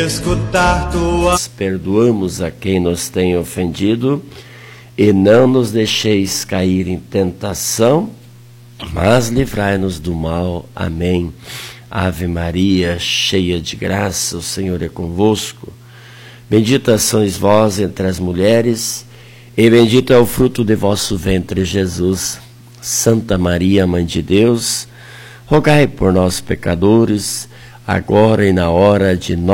escutar tua. Perdoamos a quem nos tem ofendido e não nos deixeis cair em tentação, mas livrai-nos do mal. Amém. Ave Maria, cheia de graça, o Senhor é convosco. Bendita sois vós entre as mulheres, e bendito é o fruto de vosso ventre, Jesus. Santa Maria, Mãe de Deus, rogai por nós, pecadores, agora e na hora de